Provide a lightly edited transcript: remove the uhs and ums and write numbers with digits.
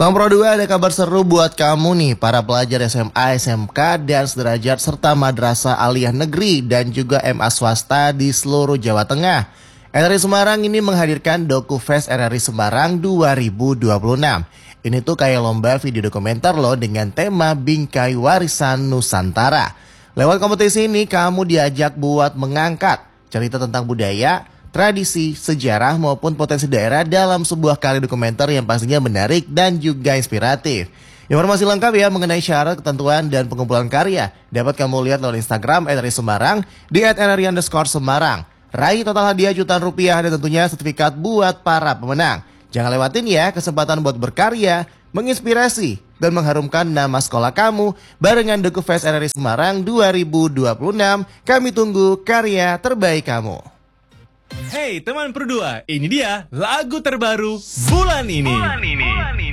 Nomor 2, ada kabar seru buat kamu nih, para pelajar SMA, SMK, dan sederajat serta madrasah aliyah negeri dan juga MA swasta di seluruh Jawa Tengah. RRI Semarang ini menghadirkan DokuFest RRI Semarang 2026. Ini tuh kayak lomba video dokumenter loh dengan tema Bingkai Warisan Nusantara. Lewat kompetisi ini kamu diajak buat mengangkat cerita tentang budaya, tradisi, sejarah maupun potensi daerah dalam sebuah karya dokumenter yang pastinya menarik dan juga inspiratif. Informasi lengkap ya mengenai syarat, ketentuan, dan pengumpulan karya dapat kamu lihat lewat Instagram RRI Semarang di @rri_Semarang. Raih total hadiah jutaan rupiah dan tentunya sertifikat buat para pemenang. Jangan lewatin ya kesempatan buat berkarya, menginspirasi, dan mengharumkan nama sekolah kamu barengan DokuFest RRI Semarang 2026. Kami tunggu karya terbaik kamu. Hey teman Pro 2, ini dia lagu terbaru bulan ini.